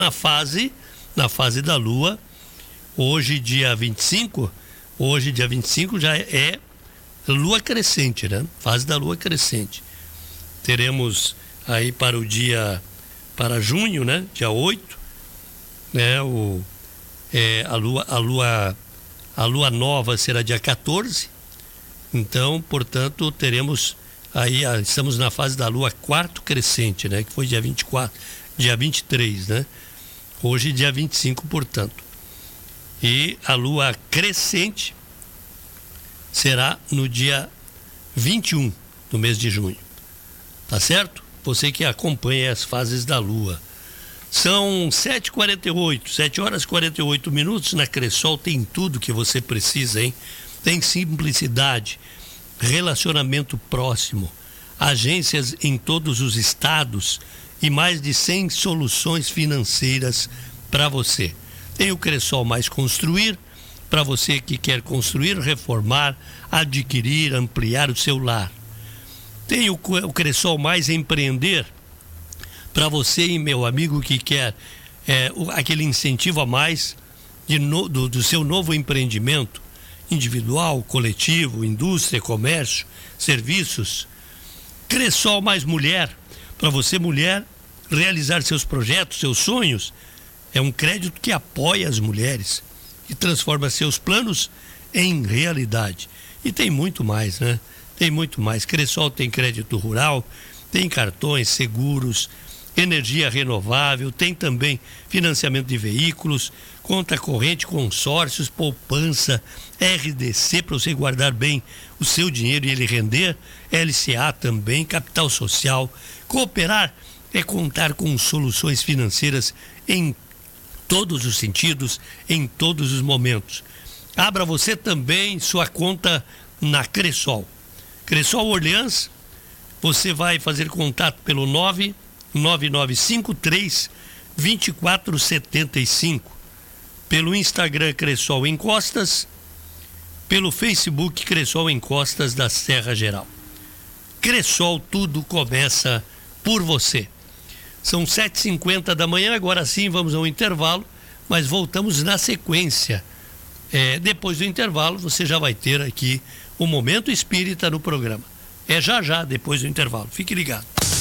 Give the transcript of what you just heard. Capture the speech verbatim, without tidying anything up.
na fase, na fase da Lua, hoje dia vinte e cinco, hoje dia vinte e cinco já é Lua crescente, né? Fase da Lua crescente. Teremos aí para o dia, para junho, né? Dia oito, né? O, é, a Lua, a Lua, a Lua nova será dia quatorze, então, portanto, teremos aí, estamos na fase da Lua quarto crescente, né? Que foi dia vinte e quatro, dia vinte e três, né? Hoje dia vinte e cinco, portanto. E a Lua crescente será no dia vinte e um do mês de junho. Tá certo? Você que acompanha as fases da Lua. São sete e quarenta e oito, sete horas e quarenta e oito minutos. Na Cressol tem tudo que você precisa, hein? Tem simplicidade, relacionamento próximo, agências em todos os estados e mais de cem soluções financeiras para você. Tem o Cressol Mais Construir, para você que quer construir, reformar, adquirir, ampliar o seu lar. Tem o, o Cressol Mais Empreender, para você e meu amigo que quer é, o, aquele incentivo a mais de no, do, do seu novo empreendimento, individual, coletivo, indústria, comércio, serviços. Cressol Mais Mulher, para você mulher realizar seus projetos, seus sonhos. É um crédito que apoia as mulheres e transforma seus planos em realidade. E tem muito mais, né? Tem muito mais. Cressol tem crédito rural, tem cartões, seguros, energia renovável, tem também financiamento de veículos, conta corrente, consórcios, poupança, R D C para você guardar bem o seu dinheiro e ele render, L C A também, capital social. Cooperar é contar com soluções financeiras em todos os sentidos, em todos os momentos. Abra você também sua conta na Cressol. Cressol Orleans, você vai fazer contato pelo nove nove nove cinco três dois quatro sete cinco, pelo Instagram Cressol Encostas, pelo Facebook Cressol Encostas da Serra Geral. Cressol, tudo começa por você. São sete e cinquenta da manhã, agora sim vamos ao intervalo, mas voltamos na sequência. É, depois do intervalo você já vai ter aqui o Momento Espírita no programa. É já já depois do intervalo. Fique ligado.